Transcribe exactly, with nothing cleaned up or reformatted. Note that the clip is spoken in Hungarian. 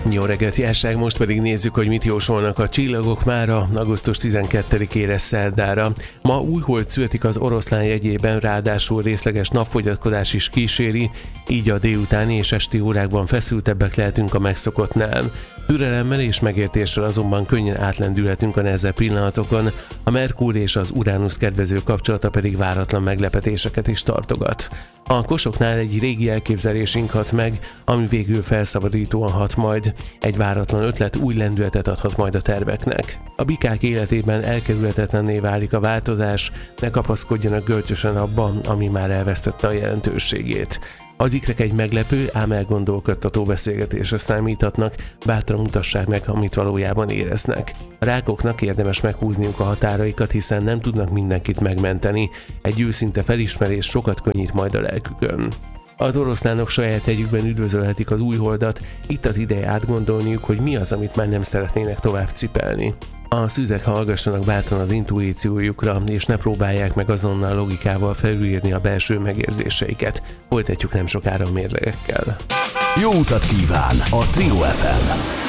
Jó reggelt, Jásság, most pedig nézzük, hogy mit jósolnak a csillagok mára augusztus tizenkettedikére szerdára. Ma újhold születik az Oroszlán jegyében, ráadásul részleges napfogyatkozás is kíséri, így a délutáni és esti órákban feszültebbek lehetünk a megszokottnál. Türelemmel és megértéssel azonban könnyen átlendülhetünk a nehezebb pillanatokon, a Merkur és az Uránusz kedvező kapcsolata pedig váratlan meglepetéseket is tartogat. A Kosoknál egy régi elképzelésünk hat meg, ami végül felszabadítóan hat majd. Egy váratlan ötlet új lendületet adhat majd a terveknek. A Bikák életében elkerülhetetlenné válik a változás, ne kapaszkodjanak görcsösen abba, ami már elvesztette a jelentőségét. Az ikrek egy meglepő, ám elgondolkodtató beszélgetésre számíthatnak, bátran mutassák meg, amit valójában éreznek. A rákoknak érdemes meghúzniuk a határaikat, hiszen nem tudnak mindenkit megmenteni. Egy őszinte felismerés sokat könnyít majd a lelkükön. Az oroszlánok saját együkben üdvözölhetik az újholdat, itt az ideje átgondolniuk, hogy mi az, amit már nem szeretnének tovább cipelni. A szűzek hallgassanak bátran az intuíciójukra, és ne próbálják meg azonnal logikával felülírni a belső megérzéseiket. Folytatjuk nem sokára a mérlegekkel. Jó utat kíván a Trio ef em!